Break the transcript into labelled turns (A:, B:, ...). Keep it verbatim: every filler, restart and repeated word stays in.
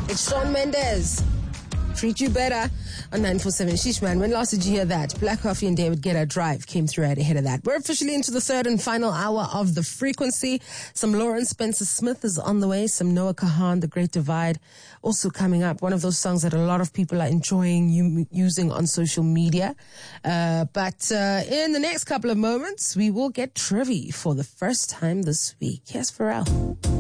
A: It's Shawn Mendes. Treat You Better on nine four seven. Sheesh, man, when last did you hear that? Black Coffee and David Guetta Drive came through right ahead of that. We're officially into the third and final hour of The Frequency. Some Lawrence Spencer Smith is on the way. Some Noah Kahan, The Great Divide, also coming up. One of those songs that a lot of people are enjoying u- using on social media. Uh, but uh, in the next couple of moments, we will get Trivy for the first time this week. Here's Pharrell.